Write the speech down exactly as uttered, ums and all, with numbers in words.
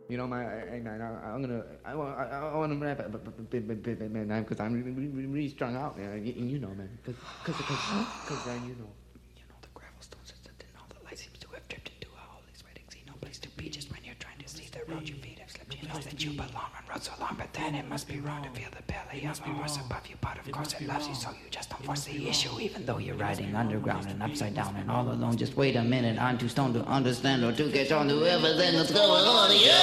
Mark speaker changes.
Speaker 1: You know, man, I, I, I, I'm gonna, I want, I, I want to rap, but, but, but, but, but, but, man, because I'm really, really, really strung out, man. You, you know, man, because, because, because, man, you know.
Speaker 2: You know, the gravel stones and all the light seems to have dripped into a hole. These weddings, see no place to be. Just when you're trying to see the road your feet have slipped, you know that you belong on road so long, but then it must be wrong to feel the belly of a horse above you. But of course it loves you, so you just don't force the issue, even though you're riding underground and upside down and all alone. Just wait a minute, I'm too stoned to understand or to catch on to everything that's going on. Yeah.